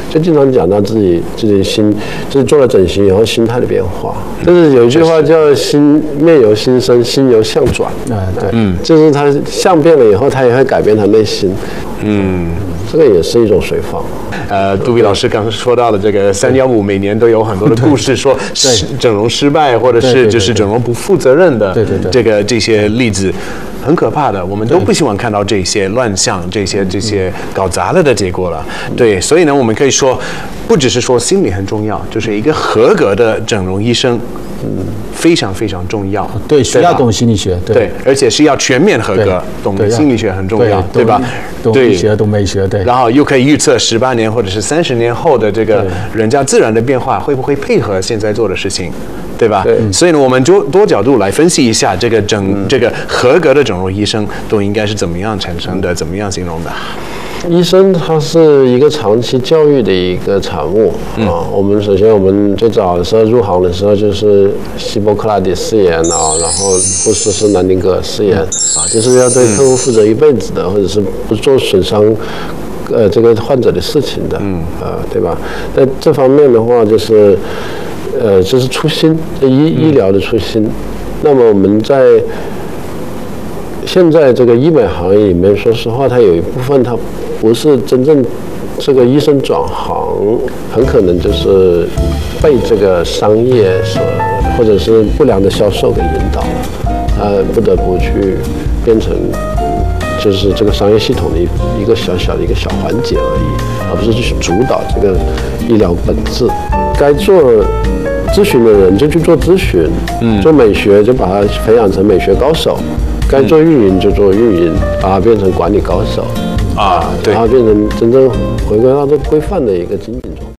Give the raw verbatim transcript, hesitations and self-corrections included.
就经常讲到自己自己心，自己做了整形以后心态的变化。就是有一句话叫"心面由心生，心由相转"。 啊，对， 嗯，就是他相变了以后，他也会改变他内心。嗯。这个也是一种随放。 呃，杜比老师刚刚说到了这个三幺五，每年都有很多的故事，说整容失败，或者是就是整容不负责任的， 对对对， 这个这些例子很可怕的，我们都不希望看到这些乱象、这些这些搞砸了的结果了。对，所以呢，我们可以说，不只是说心理很重要，就是一个合格的整容医生。嗯，非常非常重要。 对，需要懂心理学，对， 对，而且是要全面合格，懂心理学很重要，对吧？ 懂医学，懂美学，对。 然后又可以预测十八年或者是三十年后的这个人家自然的变化会不会配合现在做的事情，对吧？对。所以呢，我们就多角度来分析一下这个整这个合格的整容医生都应该是怎么样产生的，怎么样形容的。 医生他是一个长期教育的一个产物啊、嗯。我们首先我们最早的时候入行的时候就是希波克拉底誓言啊，然后不实施南丁格尔誓言啊，就是要对客户负责一辈子的，或者是不做损伤呃这个患者的事情的，嗯呃对吧？在这方面的话，就是呃这是初心，医医疗的初心。那么我们在现在这个医美行业里面，说实话，它有一部分它不是真正这个医生转行，很可能就是被这个商业所或者是不良的销售给引导了，呃，不得不去变成就是这个商业系统的一个小小的一个小环节而已，而不是去主导这个医疗本质。该做咨询的人就去做咨询，嗯，做美学就把它培养成美学高手。该做运营就做运营，把它变成管理高手，啊，对，然后变成真正回归到这规范的一个经营中。